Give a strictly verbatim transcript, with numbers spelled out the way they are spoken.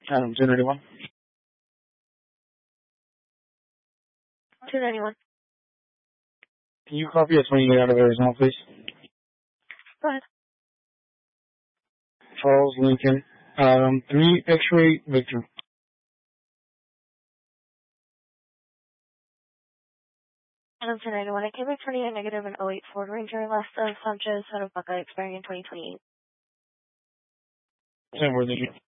Adam, two ninety-one. two ninety-one. Can you copy us when you get out of Arizona, please? Go ahead. Charles Lincoln, um, three X-ray Victor. Adam, two ninety-one. I came back turning a negative an oh eight Ford Ranger last of Sanchez out of Buckeye expiring in twenty twenty-eight. Same word,